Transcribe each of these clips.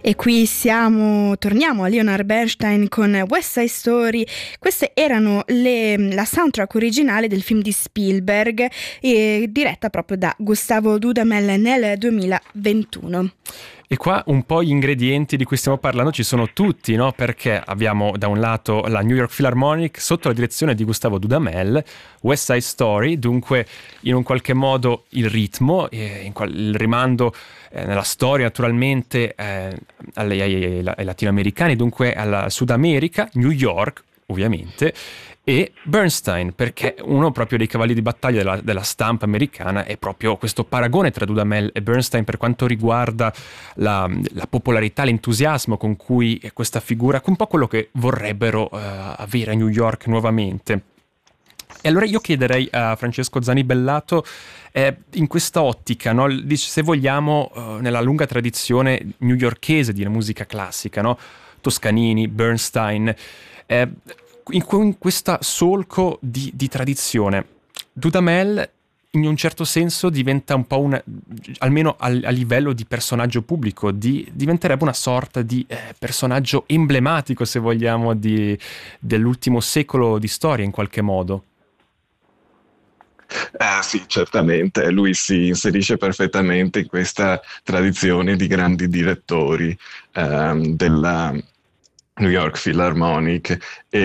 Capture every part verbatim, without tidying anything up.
E qui siamo, torniamo a Leonard Bernstein con West Side Story. Queste erano le, la soundtrack originale del film di Spielberg, eh, diretta proprio da Gustavo Dudamel nel duemilaventuno. E qua un po' gli ingredienti di cui stiamo parlando ci sono tutti, no? Perché abbiamo da un lato la New York Philharmonic sotto la direzione di Gustavo Dudamel, West Side Story, dunque in un qualche modo il ritmo, eh, in qual- il rimando eh, nella storia naturalmente eh, ai, ai, ai latinoamericani, dunque alla Sud America, New York ovviamente, e Bernstein, perché uno proprio dei cavalli di battaglia della, della stampa americana è proprio questo paragone tra Dudamel e Bernstein per quanto riguarda la, la popolarità, l'entusiasmo con cui questa figura, un po' quello che vorrebbero uh, avere a New York nuovamente. E allora io chiederei a Francesco Zani Bellato, eh, in questa ottica, no, dice, se vogliamo, uh, nella lunga tradizione newyorkese di musica classica, no, Toscanini, Bernstein, eh, In, in questa solco di, di tradizione, Dudamel in un certo senso diventa un po' un, almeno a, a livello di personaggio pubblico, di, diventerebbe una sorta di eh, personaggio emblematico, se vogliamo, di, dell'ultimo secolo di storia in qualche modo. Ah sì, certamente, lui si inserisce perfettamente in questa tradizione di grandi direttori ehm, della New York Philharmonic,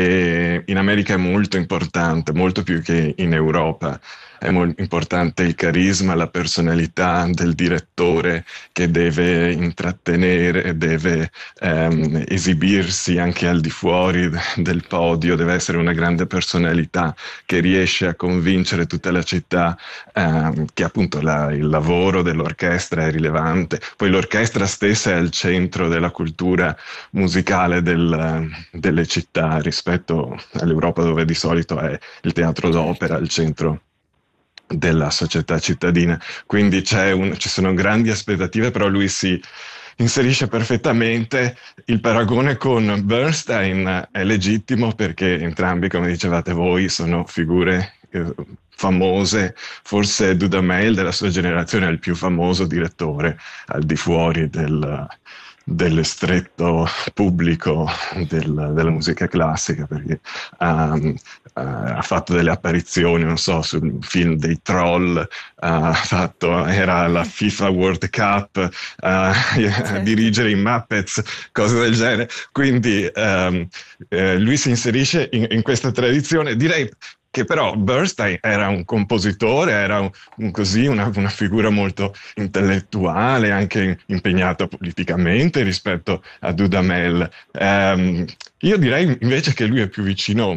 e in America è molto importante, molto più che in Europa. È molto importante il carisma, la personalità del direttore che deve intrattenere, deve ehm, esibirsi anche al di fuori del podio, deve essere una grande personalità che riesce a convincere tutta la città ehm, che appunto la, il lavoro dell'orchestra è rilevante. Poi l'orchestra stessa è al centro della cultura musicale del, delle città rispetto all'Europa, dove di solito è il teatro d'opera al centro della società cittadina. Quindi c'è un, ci sono grandi aspettative, però lui si inserisce perfettamente. Il paragone con Bernstein è legittimo perché entrambi, come dicevate voi, sono figure eh, famose. Forse Dudamel della sua generazione è il più famoso direttore al di fuori del del stretto pubblico del, della musica classica, perché um, uh, ha fatto delle apparizioni, non so, sul film dei Troll, uh, ha fatto, era la FIFA World Cup, uh, certo. A dirigere i Muppets, cose del genere. Quindi um, eh, lui si inserisce in, in questa tradizione, direi che però Bernstein era un compositore, era un, un così, una, una figura molto intellettuale, anche impegnata politicamente rispetto a Dudamel. Um, io direi invece che lui è più vicino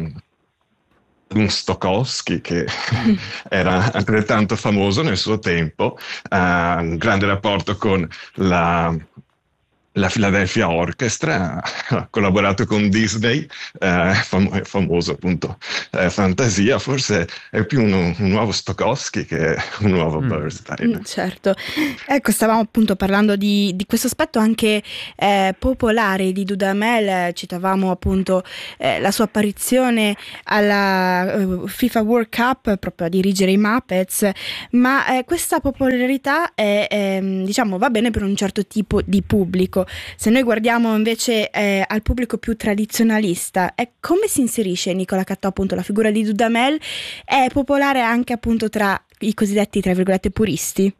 ad un Stokowski, che era altrettanto famoso nel suo tempo, uh, un grande rapporto con la... La Philadelphia Orchestra, ha collaborato con Disney, eh, fam- famoso appunto eh, fantasia, forse è più un, un nuovo Stokowski che un nuovo mm. Bernstein. Mm, certo, ecco, stavamo appunto parlando di, di questo aspetto anche eh, popolare di Dudamel, citavamo appunto eh, la sua apparizione alla uh, FIFA World Cup proprio a dirigere i Muppets, ma eh, questa popolarità è, è, diciamo, va bene per un certo tipo di pubblico. Se noi guardiamo invece eh, al pubblico più tradizionalista, eh, come si inserisce Nicola Cattò, appunto la figura di Dudamel? È popolare anche appunto tra i cosiddetti, tra virgolette, puristi?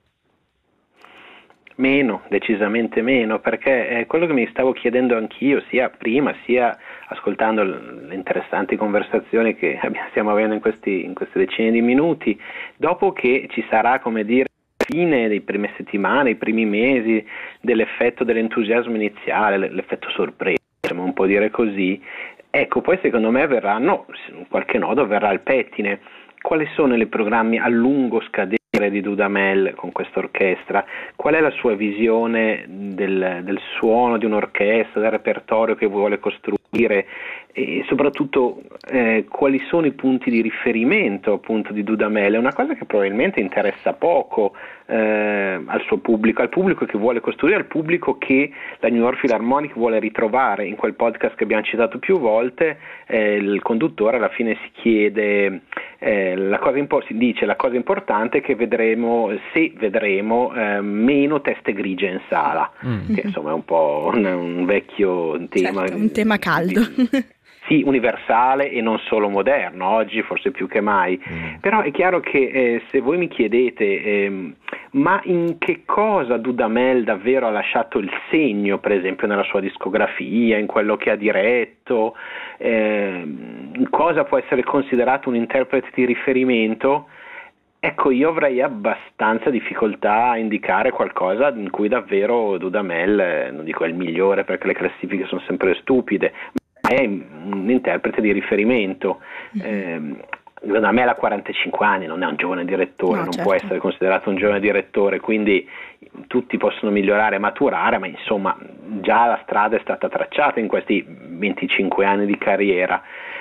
Meno, decisamente meno, perché è quello che mi stavo chiedendo anch'io, sia prima sia ascoltando le interessanti conversazioni che stiamo avendo in questi in queste decine di minuti, dopo che ci sarà, come dire, fine dei prime settimane, i primi mesi dell'effetto dell'entusiasmo iniziale, l'effetto sorpresa, possiamo un po' dire così, ecco, poi secondo me verranno, in qualche modo verrà il pettine. Quali sono i programmi a lungo scadere di Dudamel con questa orchestra? Qual è la sua visione del, del suono di un'orchestra, del repertorio che vuole costruire? dire, e soprattutto eh, quali sono i punti di riferimento appunto di Dudamel. È una cosa che probabilmente interessa poco eh, al suo pubblico, al pubblico che vuole costruire, al pubblico che la New York Philharmonic vuole ritrovare. In quel podcast che abbiamo citato più volte eh, il conduttore alla fine si chiede eh, la cosa impo- si dice la cosa importante è che vedremo, se vedremo eh, meno teste grigie in sala, mm. che insomma è un po' un, un vecchio tema, certo, un tema caldo. Sì, universale e non solo moderno, oggi forse più che mai. Mm. Però è chiaro che eh, se voi mi chiedete eh, ma in che cosa Dudamel davvero ha lasciato il segno, per esempio nella sua discografia, in quello che ha diretto, eh, in cosa può essere considerato un interprete di riferimento, ecco, io avrei abbastanza difficoltà a indicare qualcosa in cui davvero Dudamel, eh, non dico è il migliore perché le classifiche sono sempre stupide, è un interprete di riferimento. Eh, Dudamel ha quarantacinque anni, non è un giovane direttore, no, non certo. può essere considerato un giovane direttore, quindi tutti possono migliorare, maturare, ma insomma già la strada è stata tracciata in questi venticinque anni di carriera.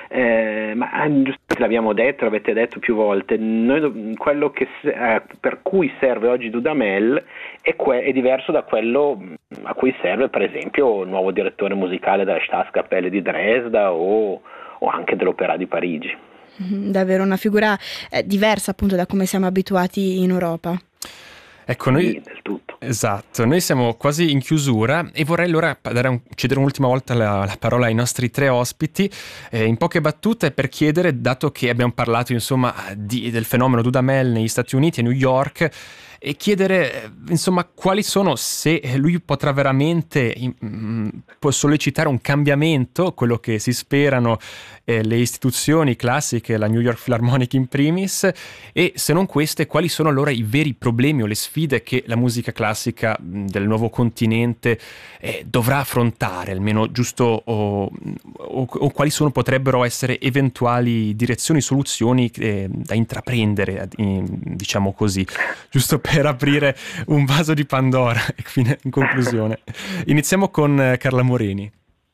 Eh, ma giustamente l'abbiamo detto, l'avete detto più volte, noi, quello che, eh, per cui serve oggi Dudamel è, que- è diverso da quello a cui serve per esempio il nuovo direttore musicale della Staatskapelle di Dresda o, o anche dell'Opera di Parigi. Davvero una figura eh, diversa appunto da come siamo abituati in Europa. Ecco, noi, sì, del tutto. Esatto, noi siamo quasi in chiusura e vorrei allora dare un, cedere un'ultima volta la, la parola ai nostri tre ospiti eh, in poche battute per chiedere, dato che abbiamo parlato insomma di, del fenomeno Dudamel negli Stati Uniti e New York, e chiedere insomma quali sono, se lui potrà veramente mh, può sollecitare un cambiamento, quello che si sperano eh, le istituzioni classiche, la New York Philharmonic in primis, e se non queste quali sono allora i veri problemi o le sfide che la musica classica mh, del nuovo continente eh, dovrà affrontare, almeno giusto, o, o, o quali sono potrebbero essere eventuali direzioni, soluzioni eh, da intraprendere, in, diciamo così, giusto per per aprire un vaso di Pandora. In conclusione, iniziamo con Carla Morini.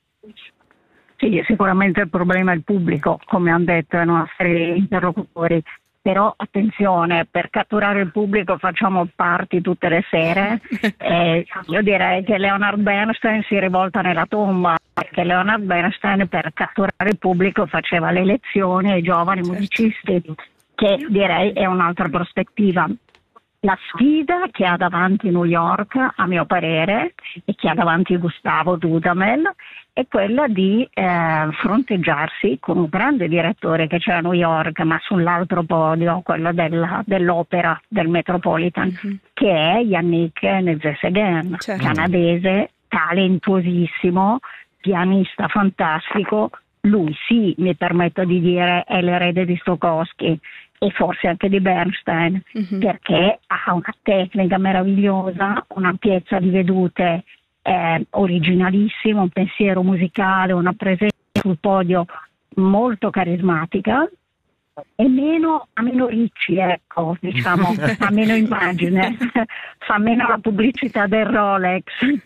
Sì, sicuramente il problema è il pubblico, come hanno detto i nostri interlocutori, però attenzione, per catturare il pubblico facciamo party tutte le sere e io direi che Leonard Bernstein si rivolta nella tomba, perché Leonard Bernstein per catturare il pubblico faceva le lezioni ai giovani musicisti, che direi è un'altra prospettiva. La sfida che ha davanti New York, a mio parere, e che ha davanti Gustavo Dudamel, è quella di eh, fronteggiarsi con un grande direttore che c'è a New York, ma sull'altro podio, quello della, dell'opera, del Metropolitan, mm-hmm. che è Yannick Nézet-Séguin, certo. canadese, talentuosissimo, pianista fantastico. Lui sì, mi permetto di dire, è l'erede di Stokowski e forse anche di Bernstein, mm-hmm. perché ha una tecnica meravigliosa, un'ampiezza di vedute eh, originalissima, un pensiero musicale, una presenza sul podio molto carismatica e meno, a meno ricci, ecco, diciamo, a meno immagine, fa meno la pubblicità del Rolex.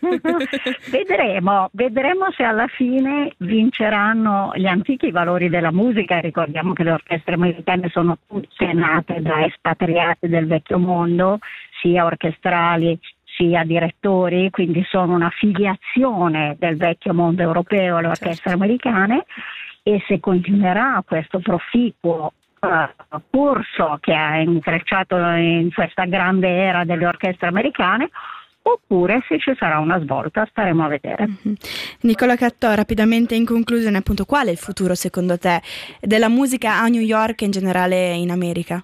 vedremo, vedremo se alla fine vinceranno gli antichi valori della musica. Ricordiamo che le orchestre americane sono tutte nate da espatriati del vecchio mondo, sia orchestrali sia direttori, quindi sono una filiazione del vecchio mondo europeo alle orchestre americane, e se continuerà questo proficuo uh, corso che ha intrecciato in questa grande era delle orchestre americane, oppure se ci sarà una svolta staremo a vedere. Mm-hmm. Nicola Cattò, rapidamente in conclusione, appunto, qual è il futuro secondo te della musica a New York e in generale in America?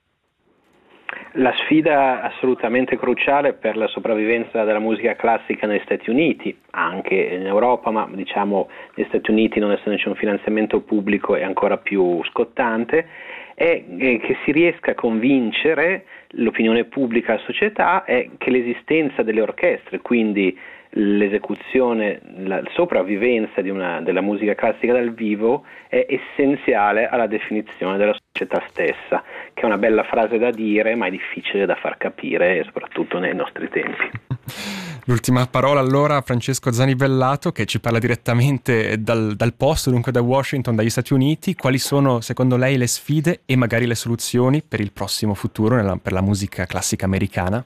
La sfida assolutamente cruciale per la sopravvivenza della musica classica negli Stati Uniti, anche in Europa, ma diciamo negli Stati Uniti, non essendoci un finanziamento pubblico, è ancora più scottante, è che si riesca a convincere l'opinione pubblica e la società è che l'esistenza delle orchestre, quindi l'esecuzione, la sopravvivenza di una, della musica classica dal vivo è essenziale alla definizione della società stessa, che è una bella frase da dire ma è difficile da far capire, soprattutto nei nostri tempi. L'ultima parola allora a Francesco Zanibellato, che ci parla direttamente dal, dal posto, dunque da Washington, dagli Stati Uniti. Quali sono secondo lei le sfide e magari le soluzioni per il prossimo futuro nella, per la musica classica americana?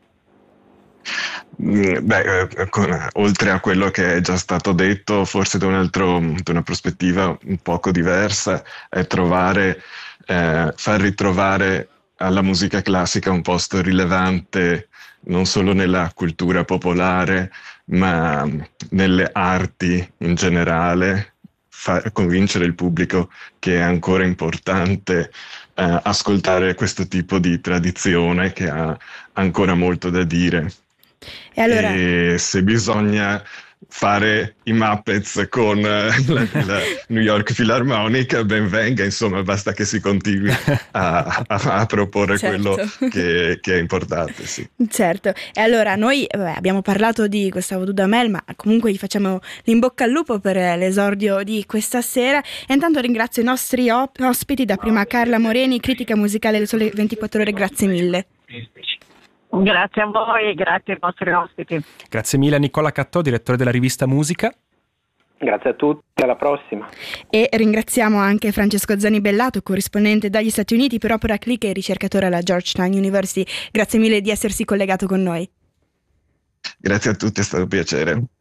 Beh, eh, con- oltre a quello che è già stato detto, forse da un altro, da una prospettiva un poco diversa, è trovare, eh, far ritrovare alla musica classica un posto rilevante non solo nella cultura popolare, ma nelle arti in generale, far convincere il pubblico che è ancora importante eh, ascoltare questo tipo di tradizione che ha ancora molto da dire. E allora, E se bisogna fare i Muppets con eh, la, la New York Philharmonic, ben venga, insomma, basta che si continui a, a- a proporre certo. quello che, che è importante, sì. Certo, e allora noi vabbè, abbiamo parlato di Gustavo Dudamel, ma comunque gli facciamo l'in bocca al lupo per l'esordio di questa sera. E intanto ringrazio i nostri op- ospiti, da prima Carla Moreni, critica musicale del Sole ventiquattro Ore, grazie mille. Grazie a voi, grazie ai vostri ospiti. Grazie mille a Nicola Cattò, direttore della rivista Musica. Grazie a tutti, alla prossima. E ringraziamo anche Francesco Zanibellato, corrispondente dagli Stati Uniti per Opera Click e ricercatore alla Georgetown University. Grazie mille di essersi collegato con noi. Grazie a tutti, è stato un piacere.